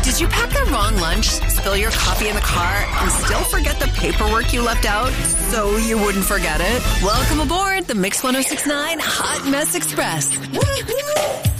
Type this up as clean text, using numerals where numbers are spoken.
Did you pack the wrong lunch, spill your coffee in the car, and still forget the paperwork you left out so you wouldn't forget it? Welcome aboard the Mix 106.9 Hot Mess Express. Woo-hoo!